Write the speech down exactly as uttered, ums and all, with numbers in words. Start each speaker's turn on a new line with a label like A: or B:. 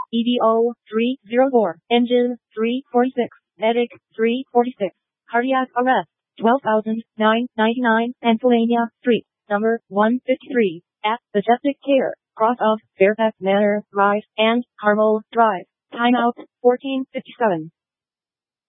A: E D O three zero four, engine three forty-six, medic three forty-six, cardiac arrest twelve thousand nine hundred ninety-nine, Pennsylvania Street, number one fifty-three, at Majestic Care, cross of Fairfax Manor Drive and Carmel Drive. Timeout fourteen fifty-seven.